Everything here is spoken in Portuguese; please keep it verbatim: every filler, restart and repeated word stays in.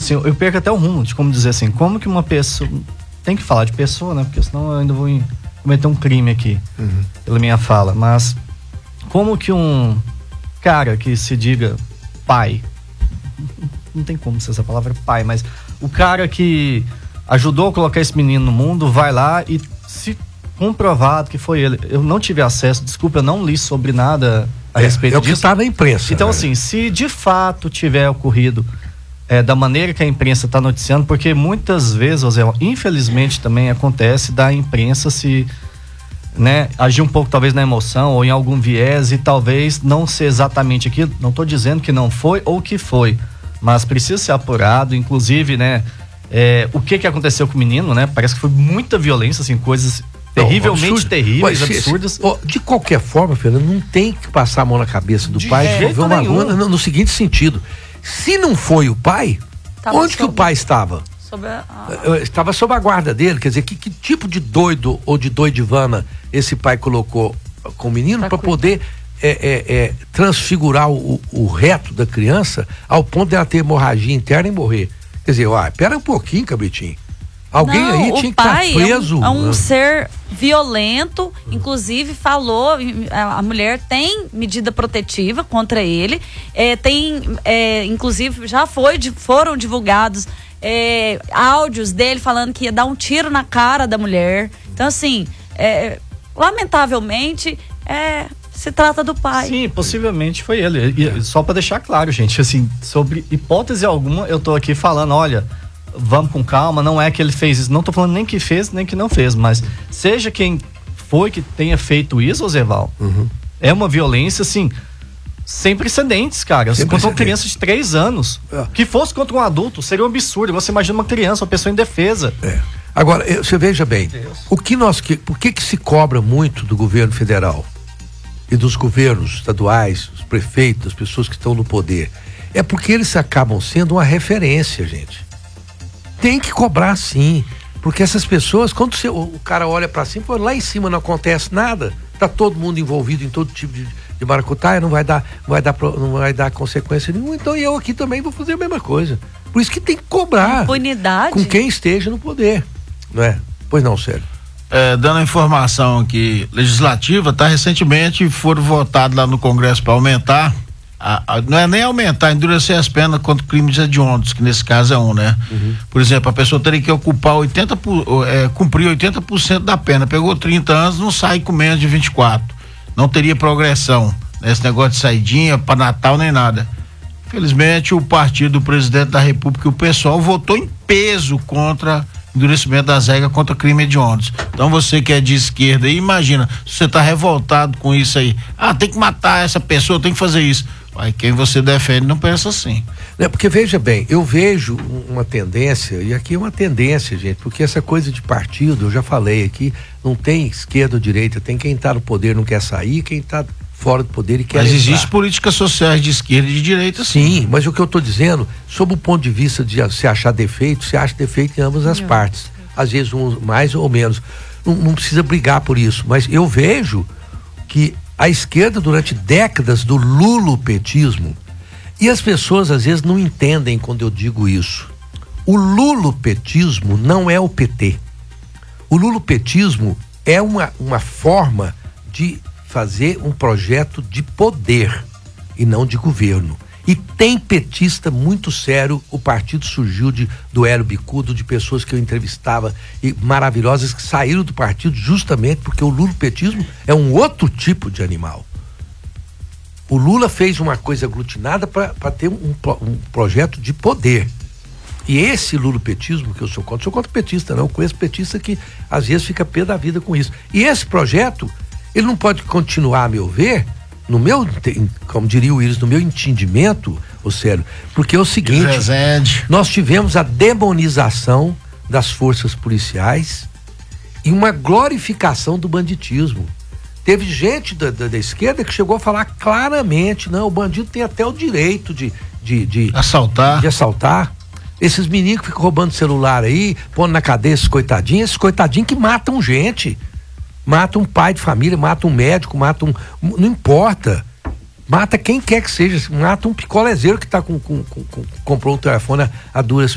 assim, eu perco até o rumo de como dizer assim, como que uma pessoa, tem que falar de pessoa, né, porque senão eu ainda vou cometer um crime aqui, uhum. pela minha fala, mas como que um cara que se diga pai, não tem como ser essa palavra pai, mas o cara que ajudou a colocar esse menino no mundo, vai lá e se comprovado que foi ele, eu não tive acesso, desculpa, eu não li sobre nada a é, respeito é disso. É o que está na imprensa. Então, né? assim, se de fato tiver ocorrido é, da maneira que a imprensa está noticiando, porque muitas vezes, José, infelizmente também acontece da imprensa se, né, agir um pouco talvez na emoção ou em algum viés e talvez não ser exatamente aquilo, não estou dizendo que não foi ou que foi, mas precisa ser apurado, inclusive, né, é, o que que aconteceu com o menino, né, parece que foi muita violência, assim, coisas terrivelmente não, terríveis, Mas, absurdas. De qualquer forma, Fernando, não tem que passar a mão na cabeça do de pai e desenvolver uma no, no, no seguinte sentido, se não foi o pai, tava onde sob, que o pai estava? Sob a... Estava sob a guarda dele, quer dizer, que, que tipo de doido ou de doidivana esse pai colocou com o menino para poder é, é, é, transfigurar o, o reto da criança ao ponto dela ter hemorragia interna e morrer. Quer dizer, ó, pera um pouquinho, cabritinho. Alguém não, aí tinha que estar preso. É um, é um ser violento, inclusive falou, a mulher tem medida protetiva contra ele, é, tem, é, inclusive já foi, foram divulgados é, áudios dele falando que ia dar um tiro na cara da mulher. Então, assim, é, lamentavelmente, é, se trata do pai. Sim, possivelmente foi ele. E, só para deixar claro, gente, assim, sobre hipótese alguma, eu tô aqui falando, olha, vamos com calma, não é que ele fez isso, não tô falando nem que fez, nem que não fez, mas seja quem foi que tenha feito isso, Ozeval, uhum. é uma violência, assim, sem precedentes, cara. Sem contra precedentes. Uma criança de três anos. É. Que fosse contra um adulto, seria um absurdo. Você imagina uma criança, uma pessoa indefesa. É. Agora, você veja bem, o que nós, que, por que que se cobra muito do governo federal e dos governos estaduais, os prefeitos, as pessoas que estão no poder? É porque eles acabam sendo uma referência, gente. Tem que cobrar sim, porque essas pessoas, quando você, o cara olha pra cima, lá em cima não acontece nada, tá todo mundo envolvido em todo tipo de, de maracutaia, não vai dar, não vai dar, não vai dar consequência nenhuma, então eu aqui também vou fazer a mesma coisa. Por isso que tem que cobrar. Impunidade. Com quem esteja no poder, não é? Pois não, Sérgio. É, dando a informação aqui legislativa, tá, recentemente foram votados lá no Congresso para aumentar A, a, não é nem aumentar, endurecer as penas contra crimes hediondos, que nesse caso é um, né? Uhum. Por exemplo, a pessoa teria que ocupar oitenta por, é, cumprir oitenta por cento da pena, pegou trinta anos, não sai com menos de vinte e quatro, não teria progressão nesse negócio de saidinha para Natal nem nada. Infelizmente, o partido do presidente da República, o pessoal votou em peso contra endurecimento das regras contra crime hediondos. Então você que é de esquerda aí, imagina, se você tá revoltado com isso aí, ah, tem que matar essa pessoa, tem que fazer isso. Aí quem você defende não pensa assim. É porque veja bem, eu vejo uma tendência, e aqui é uma tendência, gente, porque essa coisa de partido, eu já falei aqui, não tem esquerda ou direita, tem quem tá no poder não quer sair, quem tá fora do poder e quer Mas entrar. existe políticas sociais de esquerda e de direita, sim. Sim, mas o que eu tô dizendo, sob o ponto de vista de se achar defeito, se acha defeito em ambas as não. partes. Às vezes um mais ou menos. Não, não precisa brigar por isso, mas eu vejo que a esquerda durante décadas do lulopetismo, e as pessoas às vezes não entendem quando eu digo isso. O lulopetismo não é o P T. O lulopetismo é uma, uma forma de fazer um projeto de poder e não de governo. E tem petista muito sério, o partido surgiu de, do Hélio Bicudo, de pessoas que eu entrevistava e maravilhosas que saíram do partido justamente porque o lulopetismo é um outro tipo de animal. O Lula fez uma coisa aglutinada para ter um, um projeto de poder. E esse lulopetismo que eu sou contra, sou contra petista, não, eu conheço petista que às vezes fica pé da vida com isso. E esse projeto, ele não pode continuar, a meu ver, no meu, como diria o Willis, no meu entendimento, ô Sérgio, porque é o seguinte, nós tivemos a demonização das forças policiais e uma glorificação do banditismo. Teve gente da, da, da esquerda que chegou a falar claramente, não, o bandido tem até o direito de, de, de assaltar. de assaltar. Esses meninos que ficam roubando celular aí, pondo na cadeia esses coitadinhos, esses coitadinhos que matam gente. Mata um pai de família, mata um médico, mata um... Não importa. Mata quem quer que seja. Mata um picolezeiro que tá com, com, com, com comprou um telefone a, a duras